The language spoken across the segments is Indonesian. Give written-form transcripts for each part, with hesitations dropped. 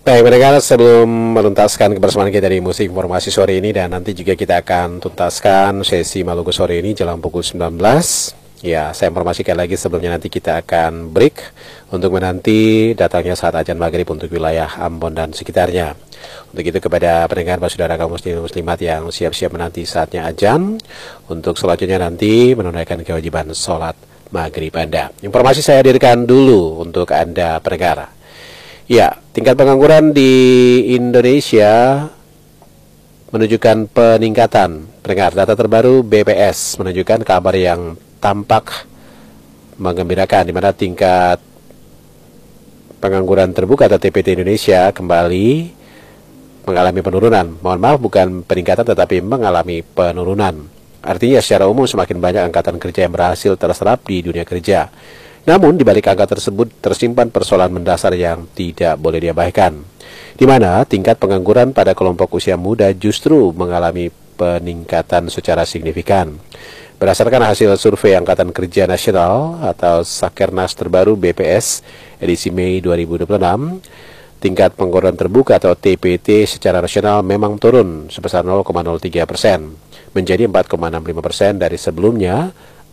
Baik, pendengar, sebelum menuntaskan kebersamaan kita dari musik informasi sore ini, dan nanti juga kita akan tuntaskan sesi Maluku sore ini jelang pukul 19. Ya, saya informasikan lagi sebelumnya, nanti kita akan break untuk menanti datangnya saat azan maghrib untuk wilayah Ambon dan sekitarnya. Untuk itu kepada pendengar, saudara kaum muslim muslimat yang siap-siap menanti saatnya azan, untuk selanjutnya nanti menunaikan kewajiban sholat maghrib Anda. Informasi saya hadirkan dulu untuk Anda pendengar. Ya, tingkat pengangguran di Indonesia menunjukkan peningkatan. Pendengar, data terbaru BPS menunjukkan kabar yang tampak menggembirakan, di mana tingkat pengangguran terbuka atau TPT Indonesia kembali mengalami penurunan. Mohon maaf, bukan peningkatan tetapi mengalami penurunan. Artinya secara umum semakin banyak angkatan kerja yang berhasil terserap di dunia kerja. Namun, di balik angka tersebut tersimpan persoalan mendasar yang tidak boleh diabaikan, di mana tingkat pengangguran pada kelompok usia muda justru mengalami peningkatan secara signifikan. Berdasarkan hasil survei Angkatan Kerja Nasional atau Sakernas terbaru BPS edisi Mei 2026, tingkat pengangguran terbuka atau TPT secara nasional memang turun sebesar 0,03%, menjadi 4,65% dari sebelumnya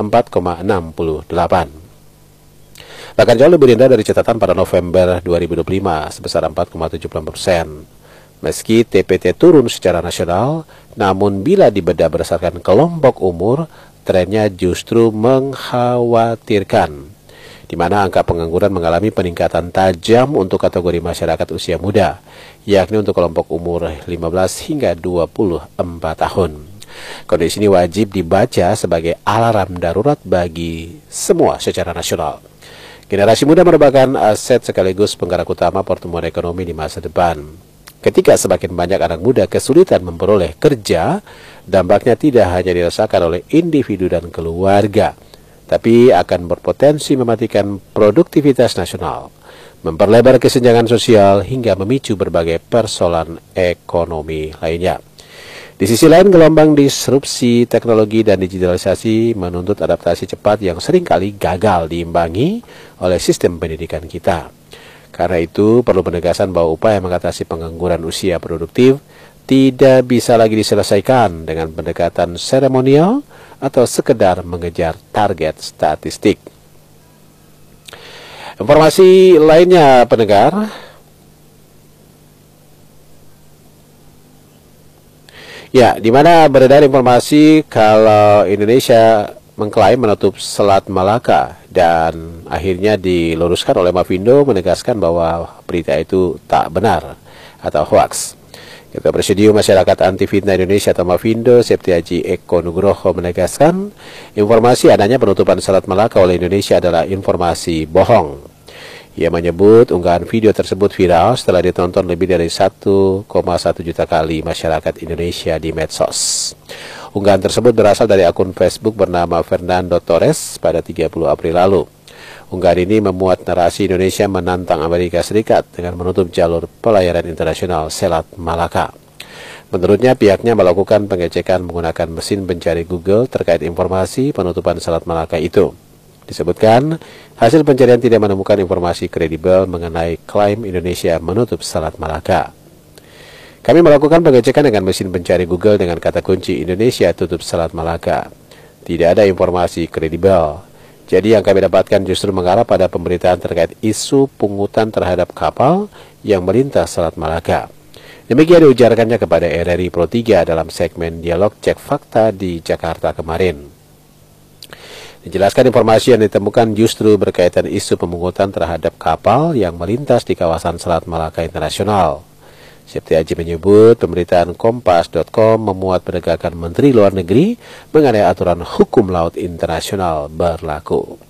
4,68%. Bahkan jauh lebih rendah dari catatan pada November 2025 sebesar 4,76%. Meski TPT turun secara nasional, namun bila dibedah berdasarkan kelompok umur, trennya justru mengkhawatirkan, di mana angka pengangguran mengalami peningkatan tajam untuk kategori masyarakat usia muda, yakni untuk kelompok umur 15 hingga 24 tahun. Kondisi ini wajib dibaca sebagai alarm darurat bagi semua secara nasional. Generasi muda merupakan aset sekaligus penggerak utama pertumbuhan ekonomi di masa depan. Ketika semakin banyak anak muda kesulitan memperoleh kerja, dampaknya tidak hanya dirasakan oleh individu dan keluarga, tapi akan berpotensi mematikan produktivitas nasional, memperlebar kesenjangan sosial, hingga memicu berbagai persoalan ekonomi lainnya. Di sisi lain, gelombang disrupsi teknologi dan digitalisasi menuntut adaptasi cepat yang seringkali gagal diimbangi oleh sistem pendidikan kita. Karena itu, perlu penegasan bahwa upaya mengatasi pengangguran usia produktif tidak bisa lagi diselesaikan dengan pendekatan seremonial atau sekedar mengejar target statistik. Informasi lainnya, pendengar. Ya, di mana beredar informasi kalau Indonesia mengklaim menutup Selat Malaka, dan akhirnya diluruskan oleh Mavindo menegaskan bahwa berita itu tak benar atau hoax. Ketua Presidium Masyarakat Anti Fitnah Indonesia atau Mavindo, Septiaji Eko Nugroho, menegaskan informasi adanya penutupan Selat Malaka oleh Indonesia adalah informasi bohong. Ia menyebut unggahan video tersebut viral setelah ditonton lebih dari 1,1 juta kali masyarakat Indonesia di medsos. Unggahan tersebut berasal dari akun Facebook bernama Fernando Torres pada 30 April lalu. Unggahan ini memuat narasi Indonesia menantang Amerika Serikat dengan menutup jalur pelayaran internasional Selat Malaka. Menurutnya, pihaknya melakukan pengecekan menggunakan mesin pencari Google terkait informasi penutupan Selat Malaka itu. Disebutkan, hasil pencarian tidak menemukan informasi kredibel mengenai klaim Indonesia menutup Selat Malaka. Kami melakukan pengecekan dengan mesin pencari Google dengan kata kunci Indonesia tutup Selat Malaka. Tidak ada informasi kredibel. Jadi yang kami dapatkan justru mengarah pada pemberitaan terkait isu pungutan terhadap kapal yang melintas Selat Malaka. Demikian diujarkannya kepada RRI Pro 3 dalam segmen Dialog Cek Fakta di Jakarta kemarin. Dijelaskan informasi yang ditemukan justru berkaitan isu pemungutan terhadap kapal yang melintas di kawasan Selat Malaka Internasional. Septiaji menyebut pemberitaan Kompas.com memuat penegakan Menteri Luar Negeri mengenai aturan hukum laut internasional berlaku.